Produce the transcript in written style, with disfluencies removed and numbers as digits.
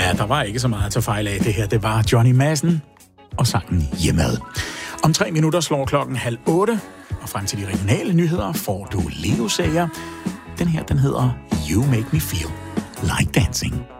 Ja, der var ikke så meget at tage fejl af. Det her, det var Johnny Madsen og sangen Hjemad. Om 3 minutter slår klokken 7:30, og frem til de regionale nyheder får du Leo-sager. Den her, den hedder You Make Me Feel Like Dancing.